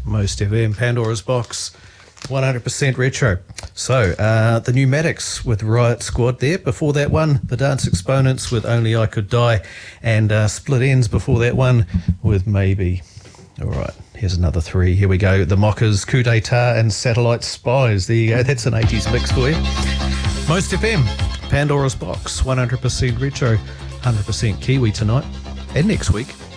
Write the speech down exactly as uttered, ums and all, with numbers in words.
Most F M, Pandora's Box, one hundred percent retro. So, uh, the Pneumatics with Riot Squad there. Before that one, the Dance Exponents with Only I Could Die. And uh, Split Ends before that one with Maybe. All right, here's another three. Here we go. The Mockers, Coup d'etat and Satellite Spies. There you go. That's an eighties mix for you. Most F M, Pandora's Box, one hundred percent retro, one hundred percent Kiwi tonight and next week.